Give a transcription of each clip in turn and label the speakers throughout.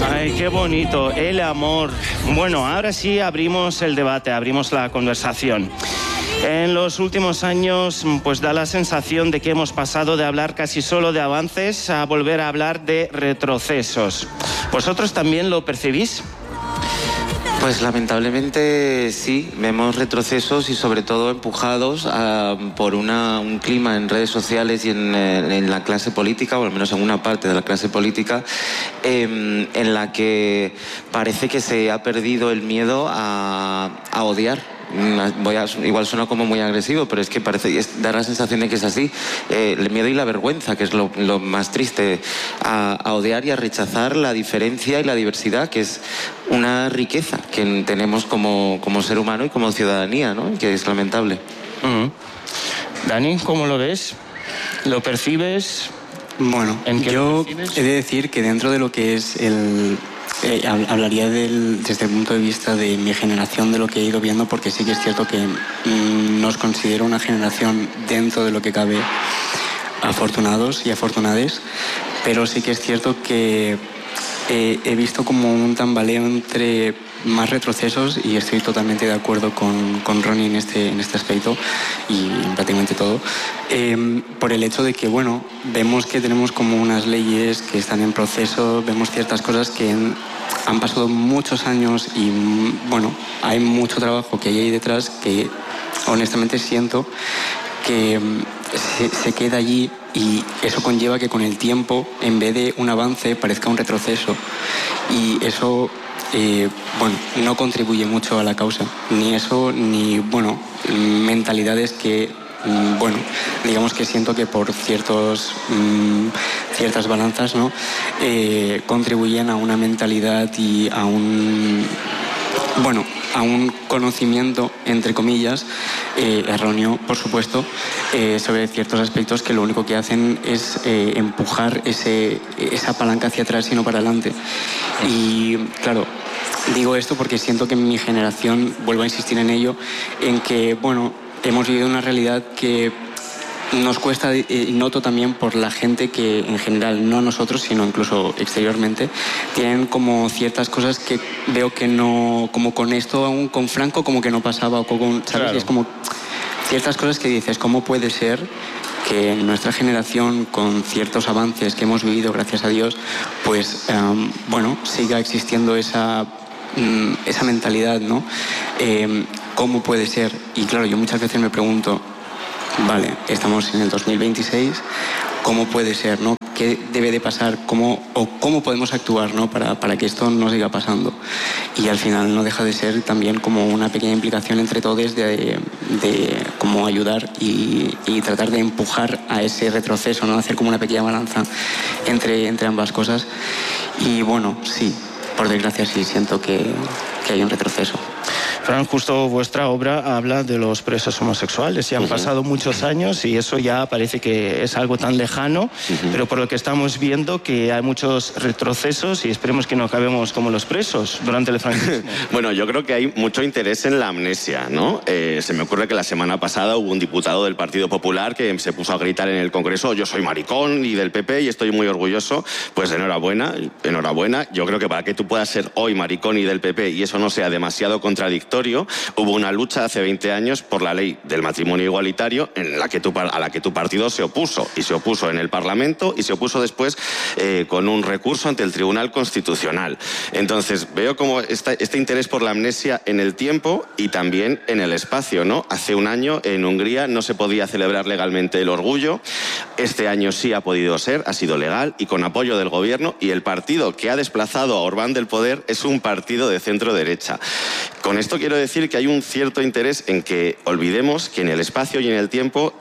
Speaker 1: Ay, qué bonito, el amor. Bueno, ahora sí abrimos el debate, abrimos la conversación. En los últimos años, pues da la sensación de que hemos pasado de hablar casi solo de avances a volver a hablar de retrocesos. ¿Vosotros también lo percibís?
Speaker 2: Pues lamentablemente sí, vemos retrocesos y sobre todo empujados por un clima en redes sociales y en la clase política, o al menos en una parte de la clase política, en la que parece que se ha perdido el miedo a odiar. Igual suena como muy agresivo, pero es que da la sensación de que es así. El miedo y la vergüenza, que es lo más triste, a odiar y a rechazar la diferencia y la diversidad, que es una riqueza que tenemos como ser humano y como ciudadanía, ¿no? Que es lamentable.
Speaker 1: Dani, ¿cómo lo ves? ¿Lo percibes?
Speaker 3: Bueno, yo he de decir que dentro de lo que es hablaría desde el punto de vista de mi generación, de lo que he ido viendo, porque sí que es cierto que nos considero una generación, dentro de lo que cabe, afortunados y afortunades, pero sí que es cierto que he visto como un tambaleo entre más retrocesos, y estoy totalmente de acuerdo con Ronnie en este aspecto y en prácticamente todo, por el hecho de que, bueno, vemos que tenemos como unas leyes que están en proceso, vemos ciertas cosas que han pasado muchos años y, bueno, hay mucho trabajo que hay ahí detrás que honestamente siento que se queda allí, y eso conlleva que con el tiempo, en vez de un avance, parezca un retroceso, y eso no contribuye mucho a la causa, ni eso, ni mentalidades que digamos que siento que por ciertas balanzas, ¿no? Contribuyen a una mentalidad y a un conocimiento, entre comillas, erróneo, por supuesto, sobre ciertos aspectos que lo único que hacen es empujar esa palanca hacia atrás y no para adelante. Y claro, digo esto porque siento que en mi generación, vuelvo a insistir en ello, en que, hemos vivido una realidad que nos cuesta, y noto también por la gente que en general, no nosotros, sino incluso exteriormente, tienen como ciertas cosas que veo que no, como con esto aún con Franco como que no pasaba, o con, ¿sabes? Claro. Es como ciertas cosas que dices, ¿cómo puede ser que en nuestra generación, con ciertos avances que hemos vivido, gracias a Dios, pues siga existiendo esa mentalidad, ¿no? ¿Cómo puede ser? Y claro, yo muchas veces me pregunto, vale, estamos en el 2026, ¿cómo puede ser, no? ¿Qué debe de pasar? ¿Cómo podemos actuar, ¿no? para que esto no siga pasando? Y al final no deja de ser también como una pequeña implicación entre todos de cómo ayudar y tratar de empujar a ese retroceso, ¿no? Hacer como una pequeña balanza entre ambas cosas. Y sí, por desgracia sí siento que hay un retroceso.
Speaker 1: Fran, justo vuestra obra habla de los presos homosexuales y han pasado muchos años y eso ya parece que es algo tan lejano, pero por lo que estamos viendo que hay muchos retrocesos y esperemos que no acabemos como los presos durante el franquismo.
Speaker 4: Bueno, yo creo que hay mucho interés en la amnesia, ¿no? Se me ocurre que la semana pasada hubo un diputado del Partido Popular que se puso a gritar en el Congreso, yo soy maricón y del PP y estoy muy orgulloso. Pues enhorabuena. Yo creo que para que tú puedas ser hoy maricón y del PP y eso no sea demasiado contradictorio, hubo una lucha hace 20 años por la ley del matrimonio igualitario a la que tu partido se opuso, y se opuso en el Parlamento y se opuso después con un recurso ante el Tribunal Constitucional. Entonces veo como este interés por la amnesia en el tiempo y también en el espacio, ¿no? Hace un año en Hungría no se podía celebrar legalmente el orgullo, este año sí ha podido ser, ha sido legal y con apoyo del gobierno, y el partido que ha desplazado a Orbán del poder es un partido de centro derecha. Con esto quiero decir que hay un cierto interés en que olvidemos que en el espacio y en el tiempo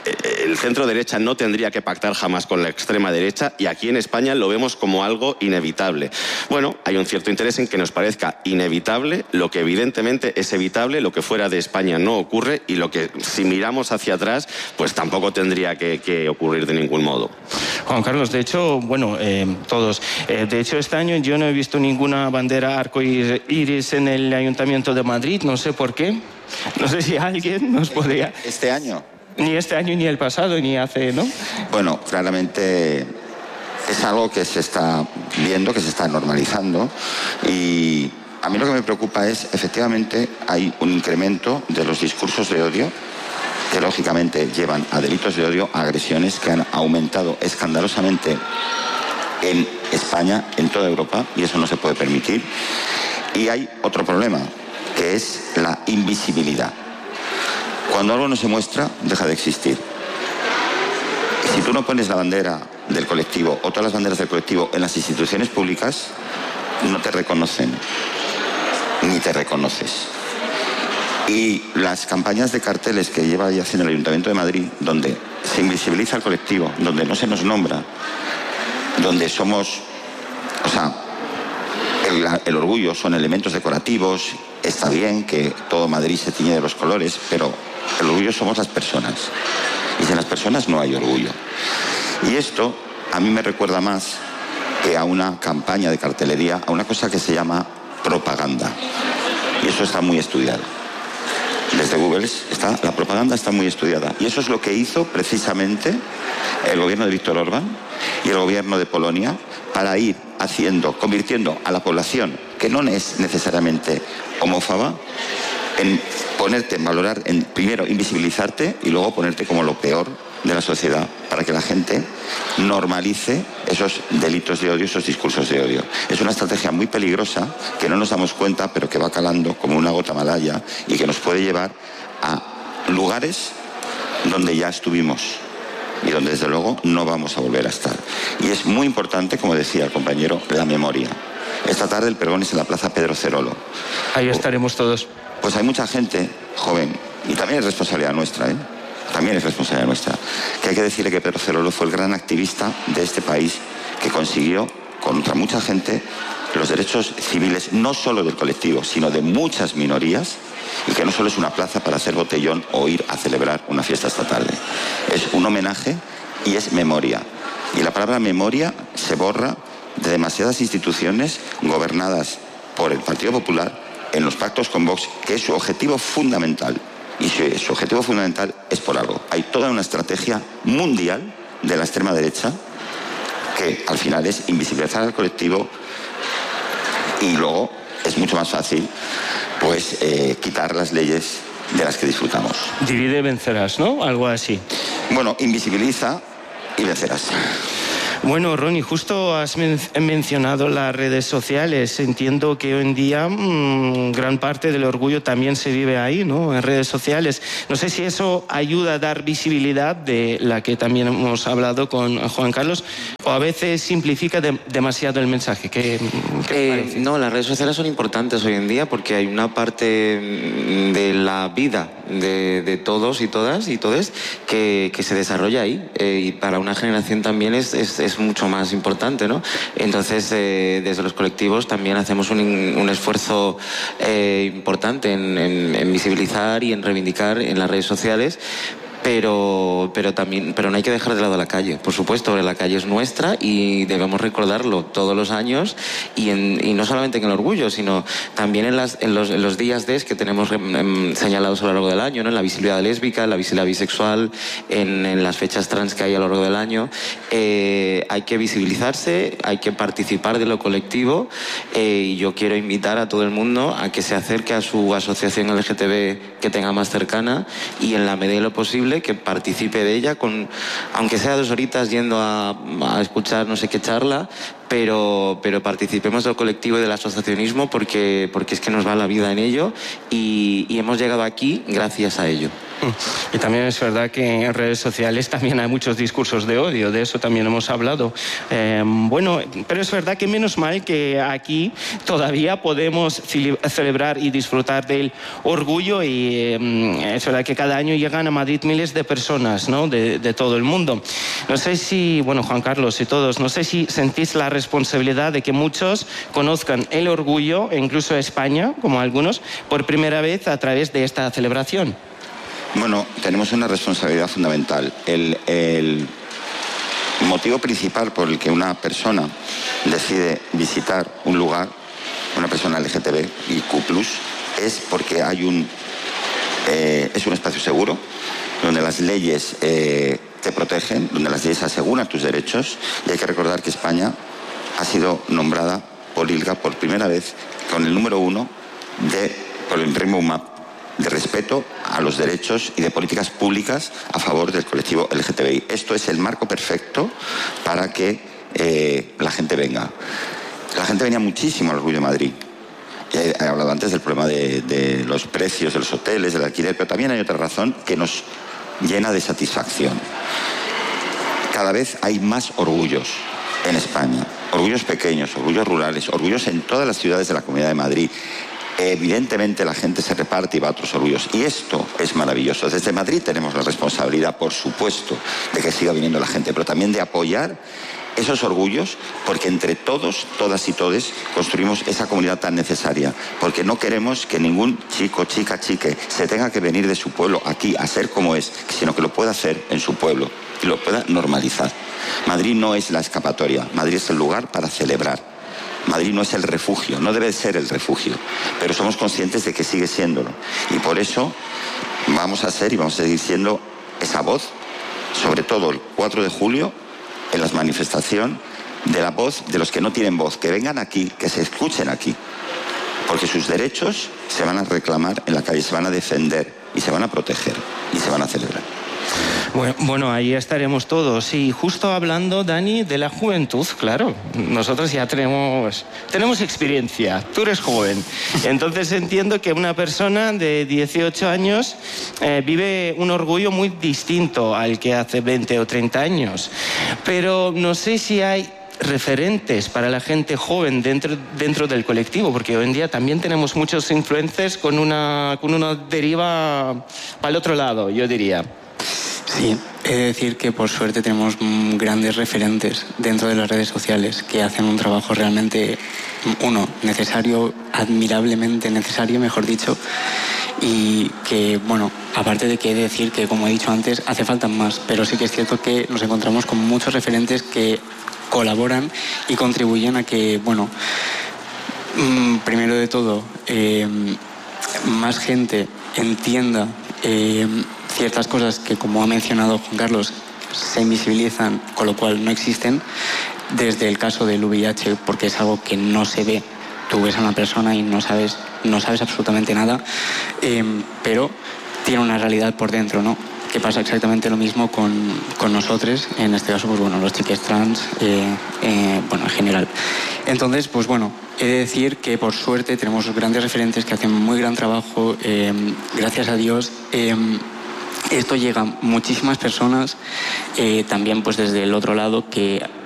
Speaker 4: el centro derecha no tendría que pactar jamás con la extrema derecha, y aquí en España lo vemos como algo inevitable. Bueno, hay un cierto interés en que nos parezca inevitable lo que evidentemente es evitable, lo que fuera de España no ocurre, y lo que si miramos hacia atrás pues tampoco tendría que ocurrir de ningún modo.
Speaker 1: Juan Carlos, de hecho, todos, de hecho este año yo no he visto ninguna bandera arcoíris en el Ayuntamiento de Madrid, no sé por qué, no sé si alguien nos podría...
Speaker 5: ¿Este año?
Speaker 1: Ni este año, ni el pasado, ni hace, ¿no?
Speaker 5: Bueno, claramente es algo que se está viendo, que se está normalizando, y a mí lo que me preocupa es, efectivamente, hay un incremento de los discursos de odio que lógicamente llevan a delitos de odio, a agresiones que han aumentado escandalosamente en España, en toda Europa, y eso no se puede permitir. Y hay otro problema, que es la invisibilidad. Cuando algo no se muestra, deja de existir. Si tú no pones la bandera del colectivo o todas las banderas del colectivo en las instituciones públicas, no te reconocen, ni te reconoces. Y las campañas de carteles que lleva ya haciendo el Ayuntamiento de Madrid, donde se invisibiliza al colectivo, donde no se nos nombra, donde somos, o sea, el orgullo son elementos decorativos, está bien que todo Madrid se tiñe de los colores, pero el orgullo somos las personas. Y sin las personas no hay orgullo. Y esto a mí me recuerda más que a una campaña de cartelería, a una cosa que se llama propaganda. Y eso está muy estudiado. Desde Google la propaganda está muy estudiada. Y eso es lo que hizo precisamente el gobierno de Víctor Orbán y el gobierno de Polonia para ir convirtiendo a la población, que no es necesariamente homófoba, en ponerte, en valorar, en primero invisibilizarte y luego ponerte como lo peor de la sociedad, para que la gente normalice esos delitos de odio, esos discursos de odio. Es una estrategia muy peligrosa que no nos damos cuenta, pero que va calando como una gota malaya y que nos puede llevar a lugares donde ya estuvimos y donde desde luego no vamos a volver a estar. Y es muy importante, como decía el compañero, la memoria. Esta tarde el pregón es en la Plaza Pedro Cerolo.
Speaker 1: Ahí estaremos todos.
Speaker 5: Pues hay mucha gente joven, y también es responsabilidad nuestra, también es responsabilidad nuestra, que hay que decirle que Pedro Cerolo fue el gran activista de este país que consiguió, contra mucha gente, los derechos civiles, no solo del colectivo, sino de muchas minorías, y que no solo es una plaza para hacer botellón o ir a celebrar una fiesta esta tarde. Es un homenaje y es memoria. Y la palabra memoria se borra de demasiadas instituciones gobernadas por el Partido Popular en los pactos con Vox, que es su objetivo fundamental. Y su objetivo fundamental es por algo. Hay toda una estrategia mundial de la extrema derecha que al final es invisibilizar al colectivo, y luego es mucho más fácil pues quitar las leyes de las que disfrutamos.
Speaker 1: Divide y vencerás, ¿no? Algo así.
Speaker 5: Bueno, invisibiliza y vencerás.
Speaker 1: Bueno, Ronnie, justo has mencionado las redes sociales. Entiendo que hoy en día gran parte del orgullo también se vive ahí, ¿no? En redes sociales. No sé si eso ayuda a dar visibilidad, de la que también hemos hablado con Juan Carlos, o a veces simplifica demasiado el mensaje. ¿Qué parece?
Speaker 2: No, las redes sociales son importantes hoy en día porque hay una parte de la vida de todos y todas y todes que se desarrolla ahí, y para una generación también es mucho más importante, ¿no? Entonces, desde los colectivos también hacemos un esfuerzo importante en visibilizar y en reivindicar en las redes sociales. Pero no hay que dejar de lado la calle, por supuesto, la calle es nuestra y debemos recordarlo todos los años, y no solamente en el orgullo, sino también en los días que tenemos señalados a lo largo del año, ¿no? En la visibilidad lésbica, en la visibilidad bisexual, en las fechas trans que hay a lo largo del año. Hay que visibilizarse, hay que participar de lo colectivo, y yo quiero invitar a todo el mundo a que se acerque a su asociación LGTB que tenga más cercana, y en la medida de lo posible que participe de ella, aunque sea 2 horitas yendo a escuchar no sé qué charla, pero participemos del colectivo y del asociacionismo porque es que nos va la vida en ello, y hemos llegado aquí gracias a ello.
Speaker 1: Y también es verdad que en redes sociales también hay muchos discursos de odio, de eso también hemos hablado. Bueno, pero es verdad que menos mal que aquí todavía podemos celebrar y disfrutar del orgullo, y es verdad que cada año llegan a Madrid miles de personas, ¿no? de todo el mundo. No sé si, bueno, Juan Carlos y todos, no sé si sentís la responsabilidad de que muchos conozcan el orgullo, e incluso España, como algunos, por primera vez a través de esta celebración.
Speaker 5: Bueno, tenemos una responsabilidad fundamental. El motivo principal por el que una persona decide visitar un lugar, una persona LGTB y Q+, es porque hay es un espacio seguro, donde las leyes te protegen, donde las leyes aseguran tus derechos, y hay que recordar que España ha sido nombrada por ILGA por primera vez con el número 1 por el Premio UMAP de respeto a los derechos y de políticas públicas a favor del colectivo LGTBI. Esto es el marco perfecto para que la gente venga. La gente venía muchísimo al Orgullo de Madrid. He hablado antes del problema de los precios de los hoteles, del alquiler, pero también hay otra razón que nos llena de satisfacción. Cada vez hay más orgullos en España. Orgullos pequeños, orgullos rurales, orgullos en todas las ciudades de la Comunidad de Madrid. Evidentemente la gente se reparte y va a otros orgullos. Y esto es maravilloso. Desde Madrid tenemos la responsabilidad, por supuesto, de que siga viniendo la gente, pero también de apoyar esos orgullos, porque entre todos, todas y todes, construimos esa comunidad tan necesaria. Porque no queremos que ningún chico, chica, chique se tenga que venir de su pueblo aquí a ser como es, sino que lo pueda hacer en su pueblo y lo pueda normalizar. Madrid no es la escapatoria, Madrid es el lugar para celebrar. Madrid no es el refugio, no debe ser el refugio, pero somos conscientes de que sigue siéndolo. Y por eso vamos a ser y vamos a seguir siendo esa voz, sobre todo el 4 de julio, en la manifestación de la voz de los que no tienen voz, que vengan aquí, que se escuchen aquí, porque sus derechos se van a reclamar en la calle, se van a defender y se van a proteger y se van a celebrar.
Speaker 1: Bueno, ahí estaremos todos. Y justo hablando, Dani, de la juventud, claro, nosotros ya tenemos experiencia, tú eres joven. Entonces entiendo que una persona de 18 años vive un orgullo muy distinto al que hace 20 o 30 años. Pero no sé si hay referentes para la gente joven dentro del colectivo, porque hoy en día también tenemos muchos influencers con una deriva para el otro lado, yo diría.
Speaker 3: Sí, he de decir que por suerte tenemos grandes referentes dentro de las redes sociales que hacen un trabajo realmente, necesario, admirablemente necesario, mejor dicho, y que, bueno, aparte de que he de decir que, como he dicho antes, hace falta más, pero sí que es cierto que nos encontramos con muchos referentes que colaboran y contribuyen a que, bueno, primero de todo, más gente entienda ciertas cosas que, como ha mencionado Juan Carlos, se invisibilizan, con lo cual no existen, desde el caso del VIH, porque es algo que no se ve. Tú ves a una persona y no sabes absolutamente nada, pero tiene una realidad por dentro, ¿no? Que pasa exactamente lo mismo con nosotros, en este caso, pues bueno, los chiques trans, bueno, en general. Entonces, pues bueno, he de decir que por suerte tenemos grandes referentes que hacen muy gran trabajo, gracias a Dios. Esto llega a muchísimas personas, también pues desde el otro lado, que